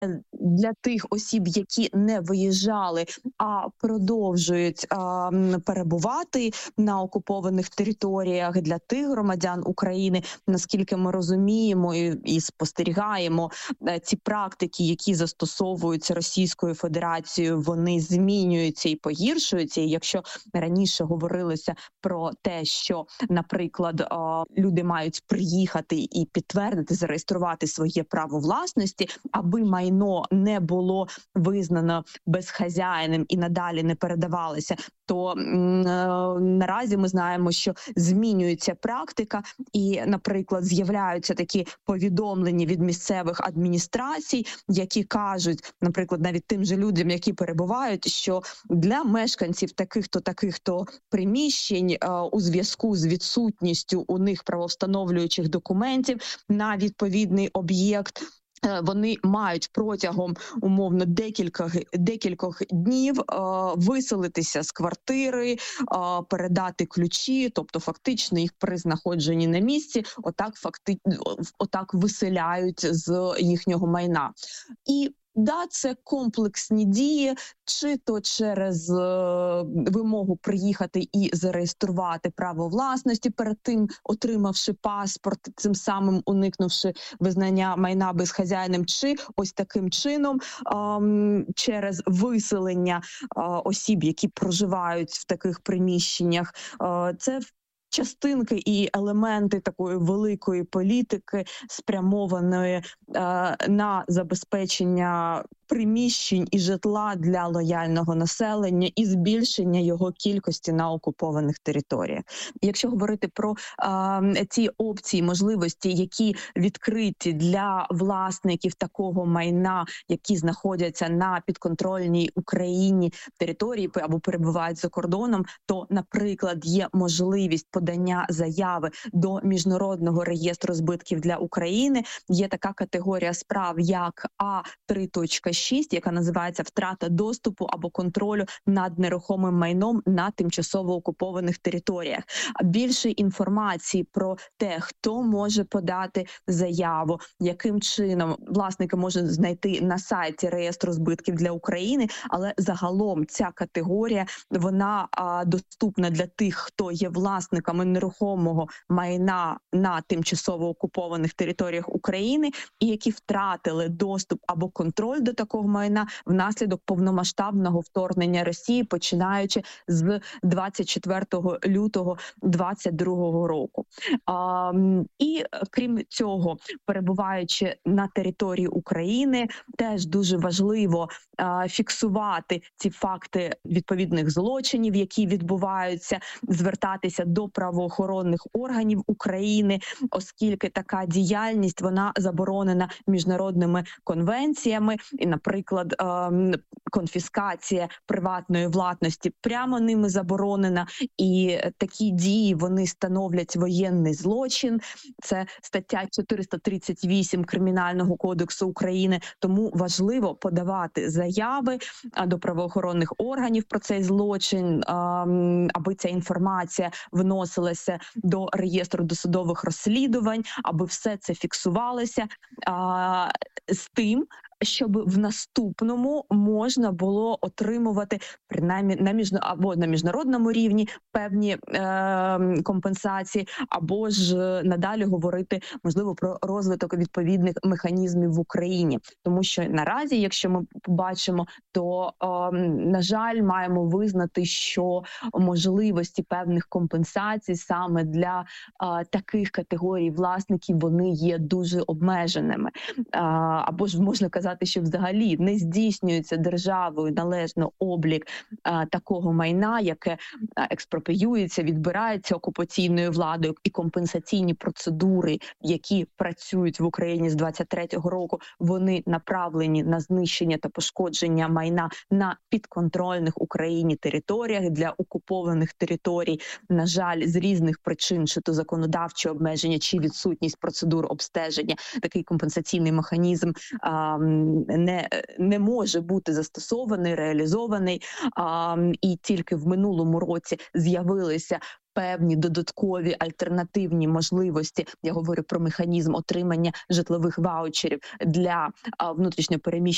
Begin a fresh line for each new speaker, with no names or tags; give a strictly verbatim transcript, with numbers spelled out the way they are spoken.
Для тих осіб, які не виїжджали, а продовжують а, м, перебувати на окупованих територіях, для тих громадян України, наскільки ми розуміємо і, і спостерігаємо, е, ці практики, які застосовуються Російською Федерацією, вони змінюються і погіршуються. І якщо раніше говорилося про те, що, наприклад, а, люди мають приїхати і підтвердити, зареєструвати своє право власності, аби майно не було визнано безхазяйним і надалі не передавалося, то е, наразі ми знаємо, що змінюється практика і, наприклад, з'являються такі повідомлення від місцевих адміністрацій, які кажуть, наприклад, навіть тим же людям, які перебувають, що для мешканців таких-то, таких-то приміщень е, у зв'язку з відсутністю у них правовстановлюючих документів на відповідний об'єкт, вони мають протягом, умовно, декілька, декількох днів е, виселитися з квартири, е, передати ключі, тобто фактично їх при знаходженні на місці отак, факти, отак виселяють з їхнього майна. І да, це комплексні дії, чи то через е, вимогу приїхати і зареєструвати право власності, перед тим отримавши паспорт, цим самим уникнувши визнання майна безхазяйним, чи ось таким чином е, через виселення е, осіб, які проживають в таких приміщеннях. Е, це частинки і елементи такої великої політики, спрямованої е, на забезпечення приміщень і житла для лояльного населення і збільшення його кількості на окупованих територіях. Якщо говорити про е, ці опції, можливості, які відкриті для власників такого майна, які знаходяться на підконтрольній Україні території або перебувають за кордоном, то, наприклад, є можливість подання заяви до Міжнародного реєстру збитків для України. Є така категорія справ, як А три шість, яка називається «Втрата доступу або контролю над нерухомим майном на тимчасово окупованих територіях». Більше інформації про те, хто може подати заяву, яким чином власники можуть знайти на сайті реєстру збитків для України, але загалом ця категорія, вона а, доступна для тих, хто є власниками нерухомого майна на тимчасово окупованих територіях України і які втратили доступ або контроль до такого майна внаслідок повномасштабного вторгнення Росії, починаючи з двадцять четвертого лютого двадцять другого року. А, і крім цього, перебуваючи на території України, теж дуже важливо а, фіксувати ці факти відповідних злочинів, які відбуваються, звертатися до правоохоронних органів України, оскільки така діяльність, вона заборонена міжнародними конвенціями, і, наприклад, конфіскація приватної власності прямо ними заборонена, і такі дії, вони становлять воєнний злочин. Це стаття чотириста тридцять вісім Кримінального кодексу України. Тому важливо подавати заяви до правоохоронних органів про цей злочин, аби ця інформація вносилася до реєстру досудових розслідувань, аби все це фіксувалося з тим, щоб в наступному можна було отримувати принаймні на між... або на міжнародному рівні певні е... компенсації, або ж надалі говорити, можливо, про розвиток відповідних механізмів в Україні. Тому що наразі, якщо ми побачимо, то, е... на жаль, маємо визнати, що можливості певних компенсацій саме для е... таких категорій власників, вони є дуже обмеженими. Е... Або ж можна казати, що взагалі не здійснюється державою належно облік а, такого майна, яке а, експропріюється, відбирається окупаційною владою, і компенсаційні процедури, які працюють в Україні з двадцять третього року, вони направлені на знищення та пошкодження майна на підконтрольних Україні територіях, для окупованих територій. На жаль, з різних причин, чи то законодавчі обмеження, чи відсутність процедур обстеження, такий компенсаційний механізм а, не, не може бути застосований, реалізований. А, і тільки в минулому році з'явилися певні додаткові альтернативні можливості. Я говорю про механізм отримання житлових ваучерів для внутрішньо переміщених